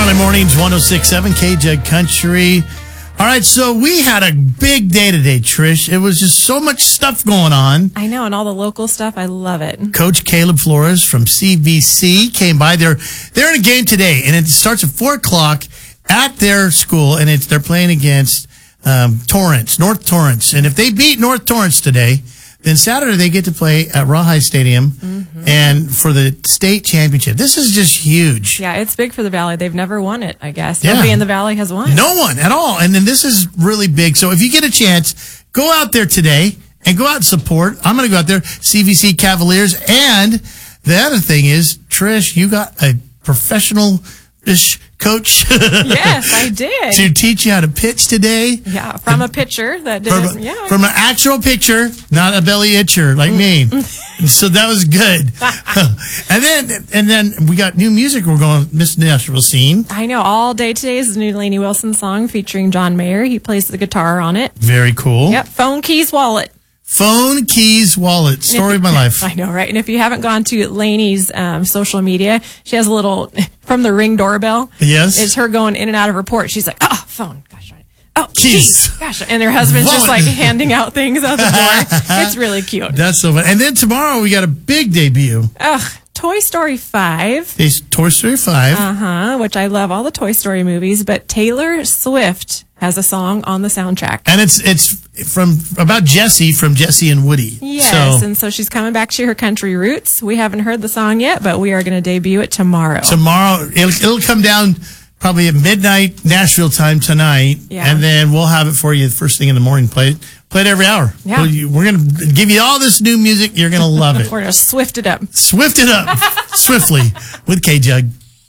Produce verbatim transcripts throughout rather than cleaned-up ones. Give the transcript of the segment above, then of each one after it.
Valley Mornings, one oh six point seven K J Country. All right, so we had a big day today, Trish. It was just so much stuff going on. I know, and all the local stuff, I love it. Coach Caleb Flores from C V C came by. They're, they're in a game today, and it starts at four o'clock at their school, and it's they're playing against um, Torrance, North Torrance. And if they beat North Torrance today, then Saturday they get to play at Rawhide Stadium mm-hmm. and for the state championship. This is just huge. Yeah, it's big for the Valley. They've never won it, I guess. Yeah. Nobody in the Valley has won. No one at all. And then this is really big. So if you get a chance, go out there today and go out and support. I'm going to go out there, C V C Cavaliers. And the other thing is, Trish, you got a professional-ish coach. Yes, I did. To teach you how to pitch today. Yeah, from a pitcher that did From, it. Yeah. from an actual pitcher, not a belly itcher like me. So that was good. and then and then we got new music. We're going Miss Nashville Scene. I know. All day today is the new Lainey Wilson song featuring John Mayer. He plays the guitar on it. Very cool. Yep. Phone, keys, wallet. Phone, keys, wallet. Story of my life. I know, right? And if you haven't gone to Lainey's um, social media, she has a little from the Ring doorbell. Yes. It's her going in and out of her port. She's like, oh, phone. Gosh darn it. Oh, keys. keys. Gosh. And her husband's Wallet. just like handing out things out the door. It's really cute. That's so fun. And then tomorrow we got a big debut. Ugh. Toy Story five. It's Toy Story five. Uh-huh, which I love all the Toy Story movies, but Taylor Swift has a song on the soundtrack. And it's it's from about Jessie from Jessie and Woody. Yes, so, and so she's coming back to her country roots. We haven't heard the song yet, but we are going to debut it tomorrow. Tomorrow, it'll, it'll come down probably at midnight Nashville time tonight, yeah. and then we'll have it for you first thing in the morning. Play it, play it every hour. Yeah. We'll, we're going to give you all this new music. You're going to love it. We're going to swift it up. Swift it up swiftly with K-Jug.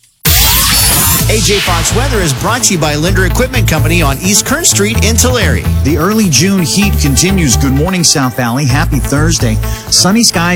A J Fox Weather is brought to you by Linder Equipment Company on East Kern Street in Tulare. The early June heat continues. Good morning, South Valley. Happy Thursday. Sunny skies.